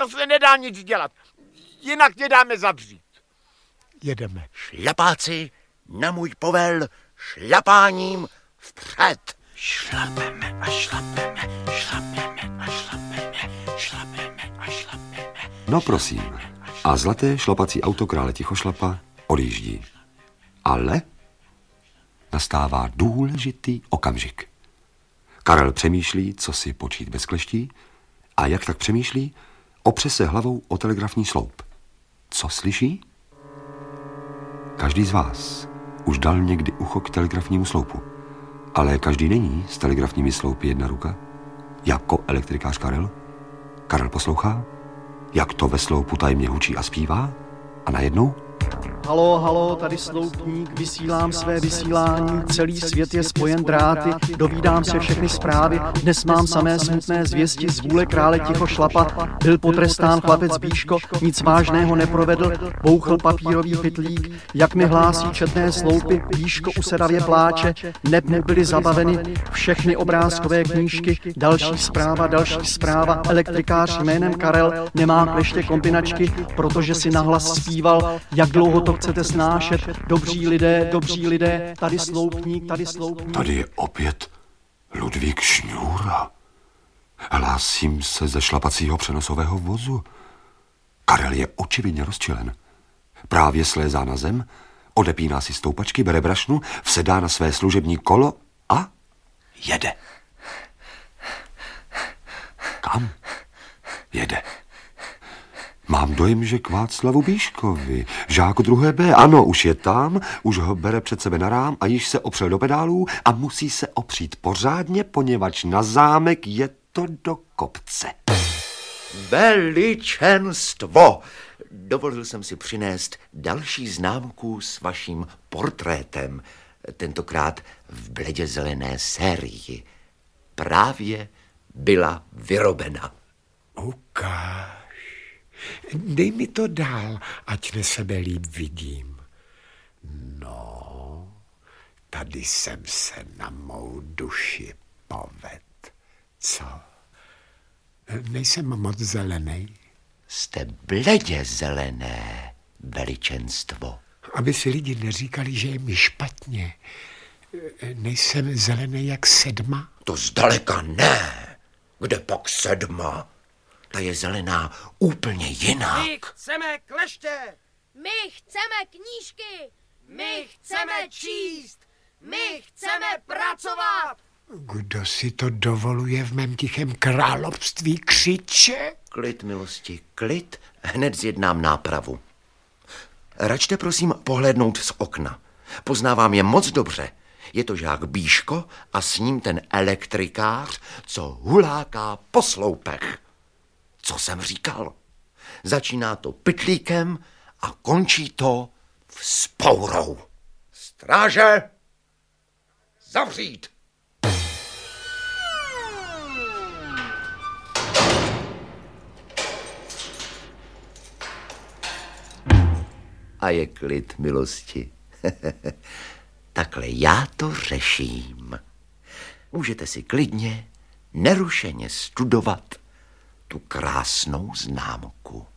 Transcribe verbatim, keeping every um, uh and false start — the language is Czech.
to se nedá nic dělat. Jinak tě dáme zavřít. Jedeme. Šlapáci, na můj povel, šlapáním vpřed. Šlapeme a šlapeme, šlapeme a šlapeme, šlapeme a šlapeme. No prosím. A zlaté šlapací auto krále Tichošlapa odjíždí. Ale nastává důležitý okamžik. Karel přemýšlí, co si počít bez kleští, a jak tak přemýšlí, opře se hlavou o telegrafní sloup. Co slyší? Každý z vás už dal někdy ucho k telegrafnímu sloupu, ale každý není s telegrafními sloupy jedna ruka. Jako elektrikář Karel. Karel poslouchá, jak to ve sloupu tajemně hučí a zpívá, a najednou... Halo, halo, tady sloupník, vysílám své vysílání, celý svět je spojen dráty, dovídám se všechny zprávy, dnes mám samé smutné zvěsti z vůle krále Tichošlapa, byl potrestán chlapec Bíško, nic vážného neprovedl, bouchl papírový pytlík, jak mi hlásí četné sloupy, Bíško usedavě pláče, neb mu byly zabaveny všechny obrázkové knížky, další zpráva, další zpráva, elektrikář jménem Karel nemá kleště kombinačky, protože si nahlas zpíval, jak dlouho to chcete snášet, dobří lidé, dobří lidé, tady sloupník, tady sloupník. Tady je opět Ludvík Šňůra. Hlásím se ze šlapacího přenosového vozu. Karel je očividně rozčilen. Právě slézá na zem, odepíná si stoupačky, bere brašnu, vsedá na své služební kolo a jede. Kam jede? Mám dojem, že k Václavu Bíškovi, žáku druhé B. Ano, už je tam, už ho bere před sebe na rám a již se opřel do pedálů a musí se opřít pořádně, poněvadž na zámek je to do kopce. Veličenstvo! Dovolil jsem si přinést další známku s vaším portrétem, tentokrát v bledě zelené sérii. Právě byla vyrobena. Ukáž. Dej mi to dál, ať na sebe líp vidím. No, tady jsem se na mou duši poved. Co? Nejsem moc zelený? Jste bledě zelené, veličenstvo. Aby si lidi neříkali, že je mi špatně. Nejsem zelený jak sedma? To zdaleka ne. Kde pak sedma? Ta je zelená úplně jinak. My chceme kleště! My chceme knížky! My chceme číst! My chceme pracovat! Kdo si to dovoluje v mém tichém království křiče? Klid, milosti, klid. Hned zjednám nápravu. Račte prosím pohlédnout z okna. Poznávám je moc dobře. Je to žák Bíško a s ním ten elektrikář, co huláká po sloupech. Co jsem říkal? Začíná to pytlíkem a končí to vzpourou. Stráže! Zavřít! A je klid, milosti. Takhle já to řeším. Můžete si klidně, nerušeně studovat tu krásnou známku.